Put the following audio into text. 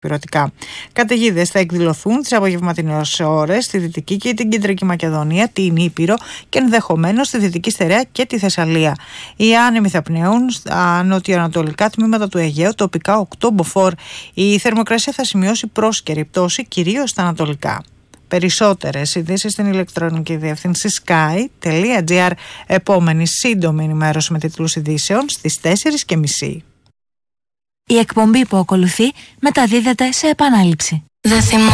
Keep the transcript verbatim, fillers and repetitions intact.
Υπηρετικά. Καταιγίδες θα εκδηλωθούν τις απογευματινές ώρες στη Δυτική και την Κεντρική Μακεδονία, την Ήπειρο και ενδεχομένως στη Δυτική Στερεά και τη Θεσσαλία. Οι άνεμοι θα πνέουν στα νοτιοανατολικά τμήματα του Αιγαίου, τοπικά οκτώ μποφόρ. Η θερμοκρασία θα σημειώσει πρόσκαιρη πτώση, κυρίως στα ανατολικά. Περισσότερες ειδήσεις στην ηλεκτρονική διεύθυνση sky τελεία gr. Επόμενη σύντομη ενημέρωση με τίτλους ειδήσεων στις τέσσερις και μισή. Η εκπομπή που ακολουθεί μεταδίδεται σε επανάληψη.